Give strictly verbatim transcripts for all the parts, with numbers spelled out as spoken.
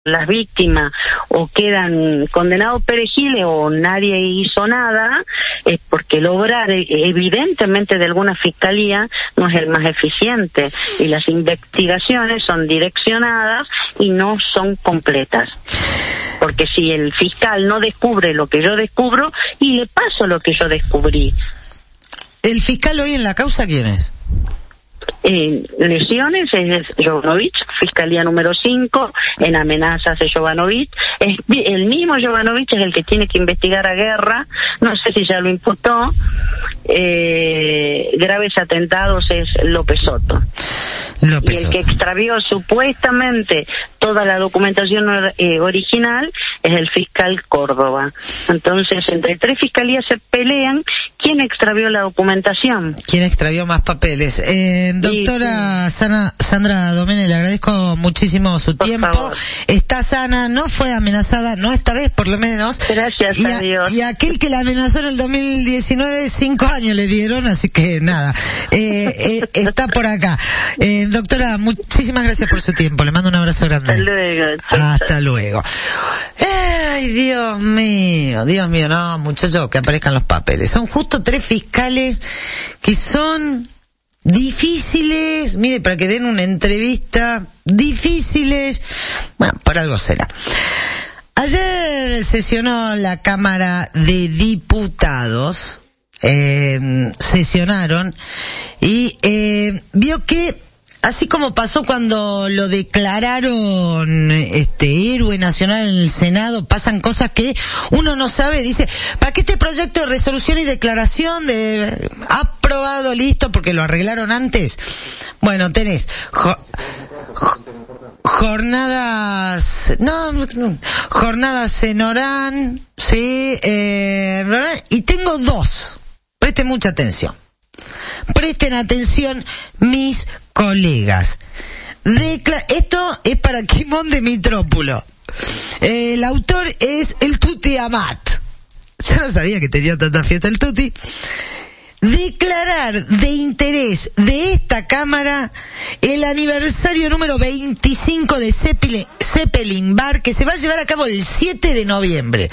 las víctimas o quedan condenados perejiles o nadie hizo nada, es porque el obrar evidentemente de alguna fiscalía no es el más eficiente y las investigaciones son direccionadas y no son completas. Porque si el fiscal no descubre lo que yo descubro, y le paso lo que yo descubrí. ¿El fiscal hoy en la causa quién es? En lesiones es Jovanovic, Fiscalía número cinco, en amenazas es Jovanovic, es, el mismo Jovanovic es el que tiene que investigar a Guerra, no sé si ya lo imputó, eh, graves atentados es López Soto. López y el Soto. que extravió supuestamente toda la documentación eh, original es el fiscal Córdoba. Entonces, entre tres fiscalías se pelean quién extravió la documentación. ¿Quién extravió más papeles? Eh, doctora sí, sí. Sana, Sandra Domene, le agradezco muchísimo su Por tiempo. Favor. Está sana, no fue amenazada, no esta vez por lo menos. Gracias y a, a Dios. Y aquel que la amenazó en el dos mil diecinueve, cinco años le dieron, así que nada, eh, eh, está por acá. Eh, doctora, muchísimas gracias por su tiempo. Le mando un abrazo grande. Hasta luego. Hasta luego. Ay, Dios mío, Dios mío, no, muchachos, que aparezcan los papeles. Son justo tres fiscales que son difíciles, mire, para que den una entrevista, difíciles, bueno, por algo será. Ayer sesionó la Cámara de Diputados, eh, sesionaron, y eh, vio que así como pasó cuando lo declararon este héroe nacional en el Senado, pasan cosas que uno no sabe, dice, ¿para qué este proyecto de resolución y declaración de aprobado, listo, porque lo arreglaron antes? Bueno, tenés jo, jo, jornadas, no, no, jornadas en Orán, sí, eh, y tengo dos, presten mucha atención. Presten atención, mis colegas. Decla- Esto es para Quimón de Mitrópulo. Eh, el autor es el Tuti Amat. Yo no sabía que tenía tanta fiesta el Tuti. Declarar de interés de esta Cámara el aniversario número veinticinco de Zeppelin, Zeppelin Bar, que se va a llevar a cabo el siete de noviembre.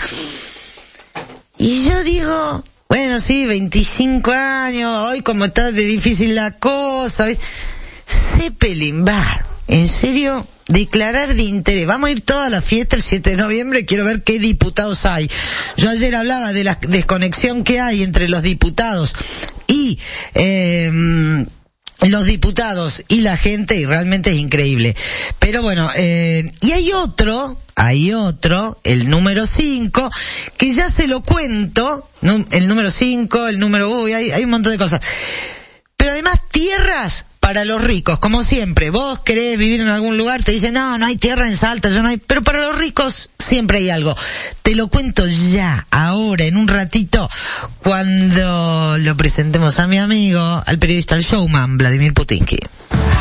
Y yo digo, bueno, sí, veinticinco años, hoy como está de difícil la cosa, ¿ves? Zeppelin Bar, en serio, declarar de interés. Vamos a ir toda la fiesta el siete de noviembre, quiero ver qué diputados hay. Yo ayer hablaba de la desconexión que hay entre los diputados y eh, los diputados y la gente, y realmente es increíble. Pero bueno, eh, y hay otro, hay otro, el número cinco, que ya se lo cuento, el número cinco, el número, uy, hay, hay un montón de cosas. Pero además tierras para los ricos, como siempre. Vos querés vivir en algún lugar, te dicen, no, no hay tierra en Salta, yo no hay, pero para los ricos siempre hay algo. Te lo cuento ya, ahora, en un ratito, cuando lo presentemos a mi amigo, al periodista, al showman, Vladimir Putinski.